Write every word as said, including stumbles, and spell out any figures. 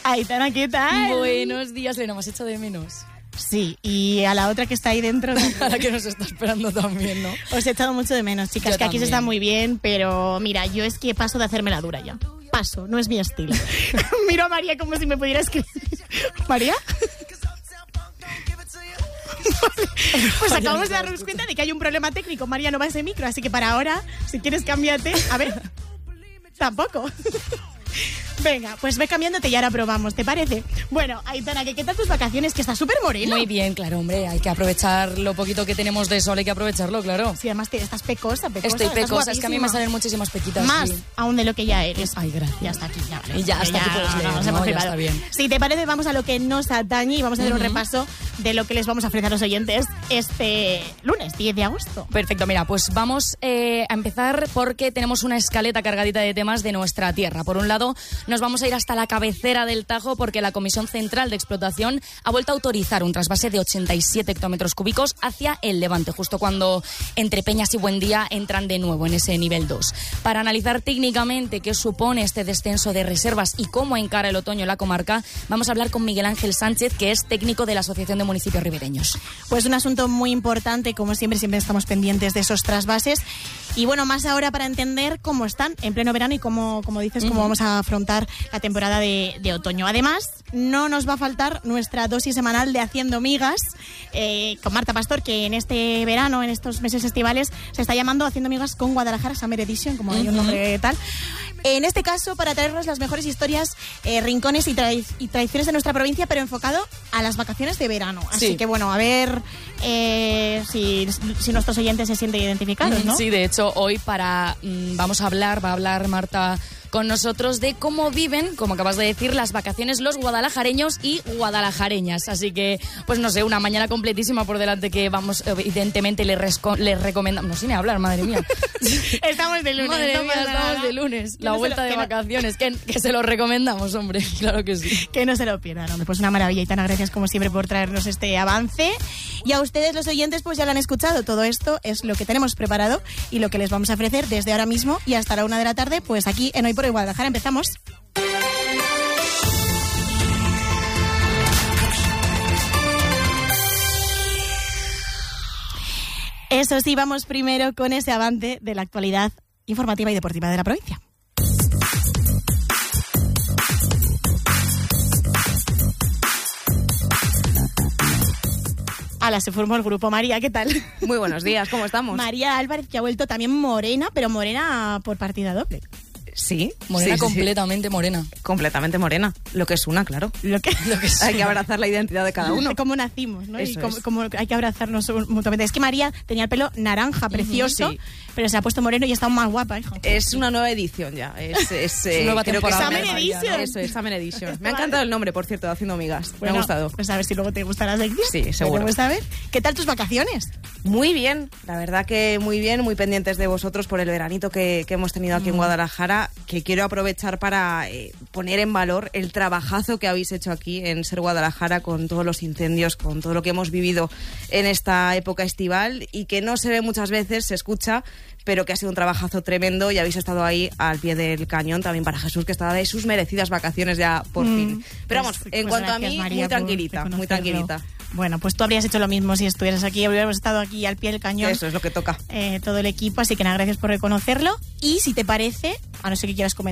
Aitana, ¿qué tal? Buenos días, le hemos hecho de menos. Sí, y a la otra que está ahí dentro. A la que nos está esperando también, ¿no? Os he echado mucho de menos, chicas, Yo que aquí también. se está muy bien, pero mira, yo es que paso de hacerme la dura ya. Paso, no es mi estilo. Miro a María como si me pudiera escribir. ¿María? Vale. Pues acabamos de darnos cuenta de que hay un problema técnico. María no va a ese micro, así que para ahora, si quieres, cámbiate. A ver, tampoco. Venga, pues ve cambiándote y ahora probamos, ¿te parece? Bueno, Aitana, ¿qué, qué tal tus vacaciones? Que estás súper morena. Muy bien, claro, hombre, hay que aprovechar lo poquito que tenemos de sol, hay que aprovecharlo, claro. Sí, además te, estás pecosa, pecosa. Estoy estás pecosa, es que a mí me guapísima. salen muchísimas pequitas. Más sí. aún de lo que ya eres. Ay, gracias. Ya está aquí, ya. Vale. Y ya, hasta aquí puedes leer, nos ¿no? hemos Ya flipado. está bien. Si te parece, vamos a lo que nos atañe y vamos a hacer Uh-huh. un repaso de lo que les vamos a ofrecer a los oyentes este lunes, diez de agosto. Perfecto, mira, pues vamos eh, a empezar porque tenemos una escaleta cargadita de temas de nuestra tierra. Por un lado, nos vamos a ir hasta la cabecera del Tajo porque la Comisión Central de Explotación ha vuelto a autorizar un trasvase de ochenta y siete hectómetros cúbicos hacia el Levante, justo cuando Entre Peñas y Buendía entran de nuevo en ese nivel dos. Para analizar técnicamente qué supone este descenso de reservas y cómo encara el otoño la comarca, vamos a hablar con Miguel Ángel Sánchez, que es técnico de la Asociación de Municipios Ribereños. Pues un asunto muy importante, como siempre, siempre estamos pendientes de esos trasvases. Y bueno, más ahora para entender cómo están en pleno verano y cómo, como dices, cómo Uh-huh. vamos a afrontar la temporada de, de otoño. Además, no nos va a faltar nuestra dosis semanal de Haciendo Migas eh, con Marta Pastor, que en este verano, en estos meses estivales, se está llamando Haciendo Migas con Guadalajara Summer Edition, como hay un Uh-huh. nombre tal. En este caso, para traernos las mejores historias, eh, rincones y, tra- y tradiciones de nuestra provincia, pero enfocado a las vacaciones de verano. Así Sí. que bueno, a ver eh, si, si nuestros oyentes se sienten identificados, ¿no? Sí, de hecho, hoy para mm, vamos a hablar, va a hablar Marta con nosotros de cómo viven, como acabas de decir, las vacaciones los guadalajareños y guadalajareñas. Así que, pues no sé, una mañana completísima por delante que vamos, evidentemente, les, resco- les recomendamos... No sé ni hablar, madre mía. Estamos de lunes. Madre no mía, pasa estamos nada. de lunes. Que La no se vuelta lo- de que no- vacaciones, que, que se lo recomendamos, hombre. Claro que sí. Que no se lo pierdan, hombre. Pues una maravilla, Aitana, gracias como siempre por traernos este avance. Y a ustedes, los oyentes, pues ya lo han escuchado. Todo esto es lo que tenemos preparado y lo que les vamos a ofrecer desde ahora mismo y hasta la una de la tarde, pues aquí en Hoy por Hoy Guadalajara. Empezamos. Eso sí, vamos primero con ese avance de la actualidad informativa y deportiva de la provincia. Ala, se formó el grupo. María, ¿qué tal? Muy buenos días, ¿cómo estamos? María Álvarez, que ha vuelto también morena, pero morena por partida doble. Sí, Morena sí, sí, sí. completamente morena. Completamente morena. Lo que es una, claro. Lo que, Lo que Hay que abrazar la identidad de cada uno. Cómo nacimos, ¿no? Eso y cómo, es. cómo hay que abrazarnos mutuamente. Es que María tenía el pelo naranja, precioso, sí. pero se ha puesto moreno y está aún más guapa, hijo. Es una nueva edición ya. Es, es, eh, nueva creo que temporada. Summer Summer Edition. Edition. Eso es, Summer Edition. Me ha encantado el nombre, por cierto, de Haciendo Migas. Me Bueno, ha gustado. Pues a ver si luego te gusta la sección. Sí, seguro. Vamos a ver. ¿Qué tal tus vacaciones? Muy bien, la verdad que muy bien, muy pendientes de vosotros por el veranito que, que hemos tenido aquí en Guadalajara, que quiero aprovechar para eh, poner en valor el trabajazo que habéis hecho aquí en Ser Guadalajara con todos los incendios, con todo lo que hemos vivido en esta época estival y que no se ve muchas veces, se escucha, pero que ha sido un trabajazo tremendo y habéis estado ahí al pie del cañón también para Jesús, que estaba de sus merecidas vacaciones ya por Mm, fin. Pero vamos, pues- en pues cuanto gracias, a mí, María, muy por tranquilita, muy reconocerlo. tranquilita. Bueno, pues tú habrías hecho lo mismo si estuvieras aquí, habríamos estado aquí al pie del cañón. Eso es lo que toca. eh, todo el equipo, así que nada, gracias por reconocerlo. Y si te parece, a no ser que quieras comentar